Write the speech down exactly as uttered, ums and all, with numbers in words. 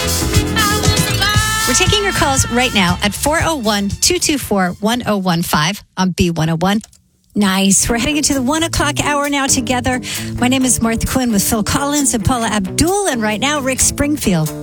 We're taking your calls right now at four oh one, two two four, one oh one five on B one oh one. Nice. We're heading into the one o'clock hour now together. My name is Martha Quinn with Phil Collins and Paula Abdul. And right now, Rick Springfield.